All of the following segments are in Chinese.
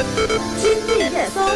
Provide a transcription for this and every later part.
今日热搜。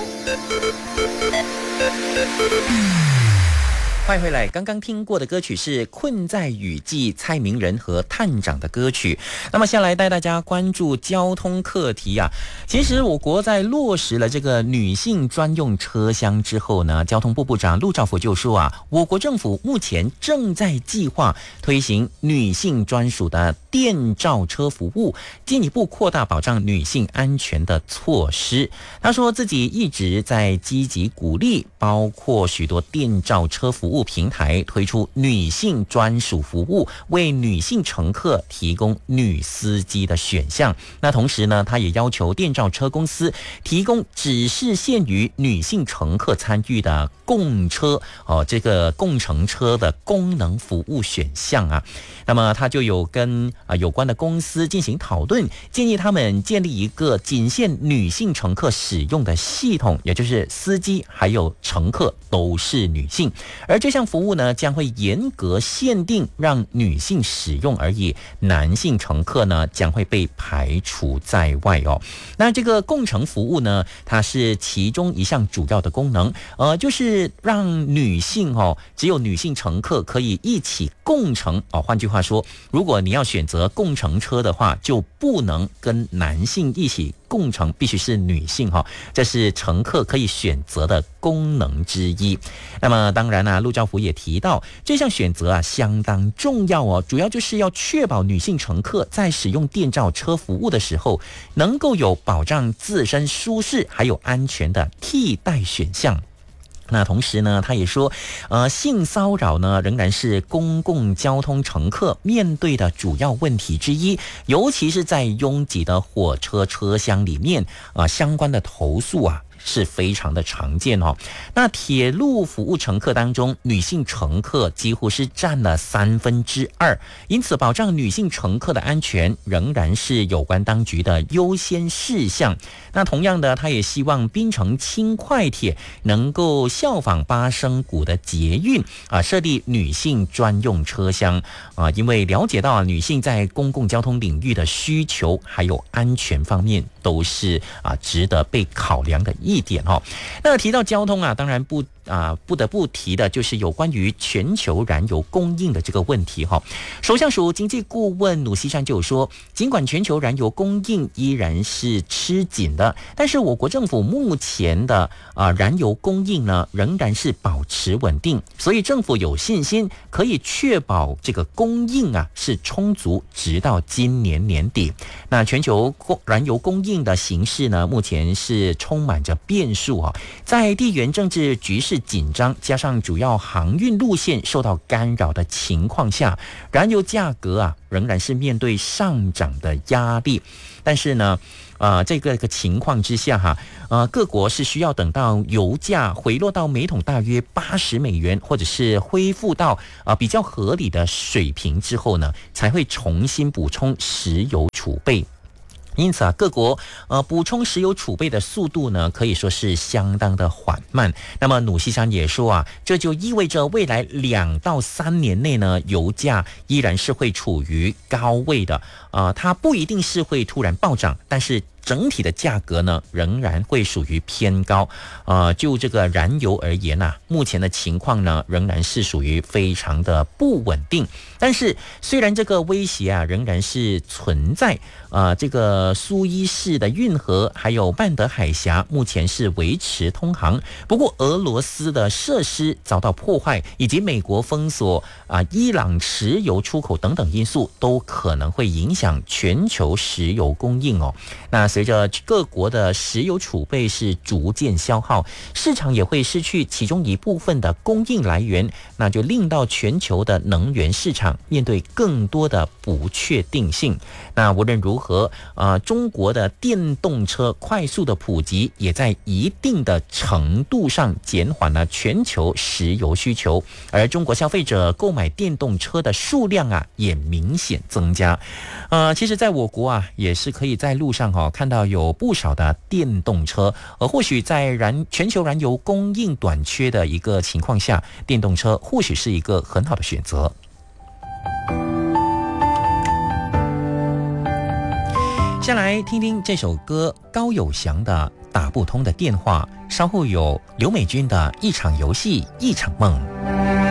欢迎回来，刚刚听过的歌曲是《困在雨季》，蔡明仁和探长的歌曲。那么下来带大家关注交通课题啊。其实我国在落实了这个女性专用车厢之后呢，交通部部长陆兆福就说啊，我国政府目前正在计划推行女性专属的电召车服务，进一步扩大保障女性安全的措施。他说自己一直在积极鼓励，包括许多电召车服务平台推出女性专属服务，为女性乘客提供女司机的选项。那同时呢，他也要求电召车公司提供只是限于女性乘客参与的共车这个共乘车的功能服务选项啊。那么他就有跟有关的公司进行讨论，建议他们建立一个仅限女性乘客使用的系统，也就是司机还有乘客都是女性，而这项服务呢将会严格限定让女性使用而已，男性乘客呢将会被排除在外哦。那这个共乘服务呢，它是其中一项主要的功能，就是让女性只有女性乘客可以一起共乘换句话说，如果你要选择共乘车的话，就不能跟男性一起共乘，必须是女性这是乘客可以选择的功能之一。那么当然陆兆福也提到，这项选择相当重要主要就是要确保女性乘客在使用电召车服务的时候，能够有保障自身舒适还有安全的替代选项。那同时呢，他也说，性骚扰呢仍然是公共交通乘客面对的主要问题之一，尤其是在拥挤的火车车厢里面相关的投诉是非常的常见那铁路服务乘客当中，女性乘客几乎是占了2/3，因此保障女性乘客的安全仍然是有关当局的优先事项。那同样的，他也希望槟城轻快铁能够效仿巴生谷的捷运设立女性专用车厢因为了解到女性在公共交通领域的需求还有安全方面都是值得被考量的一点那提到交通当然不得不提的就是有关于全球燃油供应的这个问题首相署经济顾问努西山就有说，尽管全球燃油供应依然是吃紧的，但是我国政府目前的燃油供应呢仍然是保持稳定，所以政府有信心可以确保这个供应是充足，直到今年年底。那全球燃油供应的形势呢，目前是充满着变数在地缘政治局势紧张，加上主要航运路线受到干扰的情况下，燃油价格仍然是面对上涨的压力。但是呢这个情况之下各国是需要等到油价回落到每桶大约$80，或者是恢复到比较合理的水平之后呢，才会重新补充石油储备。因此各国补充石油储备的速度呢，可以说是相当的缓慢。那么努西山也说这就意味着未来2到3年内呢，油价依然是会处于高位的它不一定是会突然暴涨，但是整体的价格呢仍然会属于偏高就这个燃油而言目前的情况呢仍然是属于非常的不稳定。但是虽然这个威胁仍然是存在这个苏伊士的运河还有曼德海峡目前是维持通航，不过俄罗斯的设施遭到破坏，以及美国封锁伊朗石油出口等等因素，都可能会影响全球石油供应那随着各国的石油储备是逐渐消耗，市场也会失去其中一部分的供应来源，那就令到全球的能源市场面对更多的不确定性。那无论如何中国的电动车快速的普及，也在一定的程度上减缓了全球石油需求，而中国消费者购买电动车的数量也明显增加。其实在我国也是可以在路上看到有不少的电动车，而或许在全球燃油供应短缺的一个情况下，电动车或许是一个很好的选择。 先来听听这首歌高友翔的《打不通的电话》，稍后有刘美君的《一场游戏一场梦》。